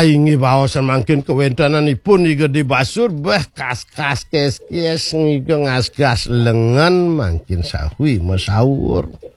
ingi waosan mangkin kewentananipun iga dibasur kas-kas kes-kes ngiga ngas-gas lengan mangkin sahui masaur.